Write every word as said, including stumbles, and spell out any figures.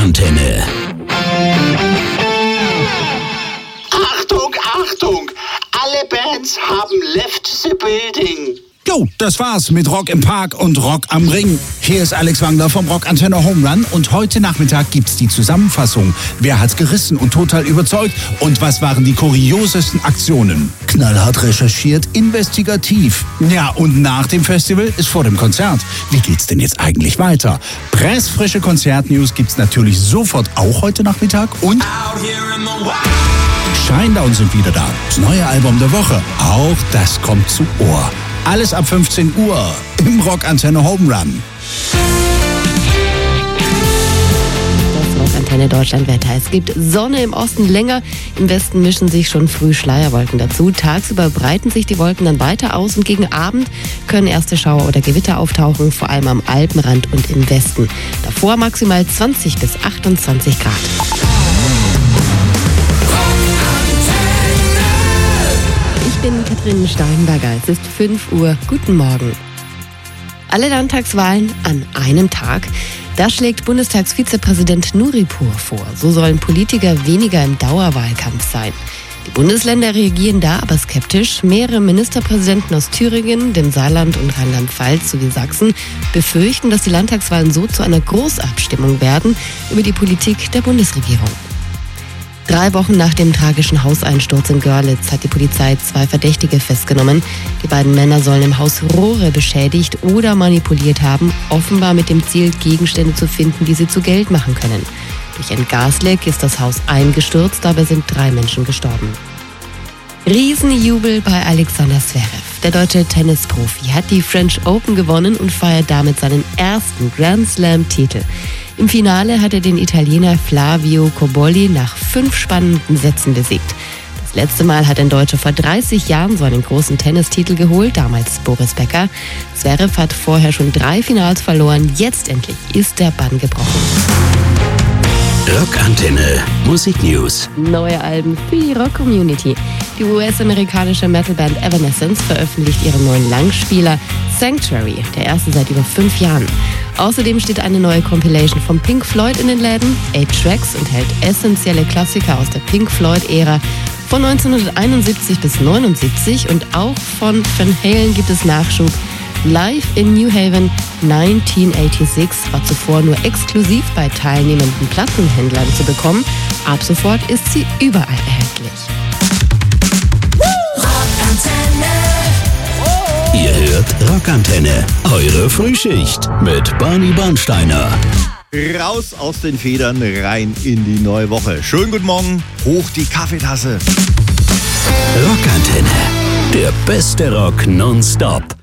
Rockantenne. Achtung, Achtung! Alle Bands haben left the building. Jo, das war's mit Rock im Park und Rock am Ring. Hier ist Alex Wangler vom Rockantenne Home Run und heute Nachmittag gibt's die Zusammenfassung. Wer hat's gerissen und total überzeugt und was waren die kuriosesten Aktionen? Knallhart recherchiert, investigativ. Ja, und nach dem Festival ist vor dem Konzert. Wie geht's denn jetzt eigentlich weiter? Pressfrische Konzertnews gibt's natürlich sofort auch heute Nachmittag und Shinedown sind wieder da. Das neue Album der Woche. Auch das kommt zu Ohr. Alles ab fünfzehn Uhr im Rockantenne Home Run. Das Rockantenne Deutschlandwetter. Es gibt Sonne im Osten länger, im Westen mischen sich schon früh Schleierwolken dazu. Tagsüber breiten sich die Wolken dann weiter aus und gegen Abend können erste Schauer oder Gewitter auftauchen, vor allem am Alpenrand und im Westen. Davor maximal zwanzig bis achtundzwanzig Grad. Ich bin Katrin Steinberger. Es ist fünf Uhr. Guten Morgen. Alle Landtagswahlen an einem Tag. Das schlägt Bundestagsvizepräsident Nuripur vor. So sollen Politiker weniger im Dauerwahlkampf sein. Die Bundesländer reagieren da aber skeptisch. Mehrere Ministerpräsidenten aus Thüringen, dem Saarland und Rheinland-Pfalz sowie Sachsen befürchten, dass die Landtagswahlen so zu einer Großabstimmung werden über die Politik der Bundesregierung. Drei Wochen nach dem tragischen Hauseinsturz in Görlitz hat die Polizei zwei Verdächtige festgenommen. Die beiden Männer sollen im Haus Rohre beschädigt oder manipuliert haben, offenbar mit dem Ziel, Gegenstände zu finden, die sie zu Geld machen können. Durch ein Gasleck ist das Haus eingestürzt, dabei sind drei Menschen gestorben. Riesenjubel bei Alexander Zverev. Der deutsche Tennisprofi hat die French Open gewonnen und feiert damit seinen ersten Grand Slam-Titel. Im Finale hat er den Italiener Flavio Cobolli nach fünf spannenden Sätzen besiegt. Das letzte Mal hat ein Deutscher vor dreißig Jahren so einen großen Tennistitel geholt, damals Boris Becker. Zverev hat vorher schon drei Finals verloren, jetzt endlich ist der Bann gebrochen. Rockantenne Musiknews. Neue Alben für die Rock-Community. Die U S-amerikanische Metalband Evanescence veröffentlicht ihren neuen Langspieler Sanctuary, der erste seit über fünf Jahren. Außerdem steht eine neue Compilation von Pink Floyd in den Läden. Eight Tracks enthält essentielle Klassiker aus der Pink Floyd-Ära von neunzehnhunderteinundsiebzig bis neunundsiebzig und auch von Van Halen gibt es Nachschub. Live in New Haven neunzehnhundertsechsundachtzig war zuvor nur exklusiv bei teilnehmenden Plattenhändlern zu bekommen. Ab sofort ist sie überall erhältlich. Ihr hört Rockantenne, eure Frühschicht mit Barney Bernsteiner. Raus aus den Federn, rein in die neue Woche. Schönen guten Morgen, hoch die Kaffeetasse. Rockantenne, der beste Rock nonstop.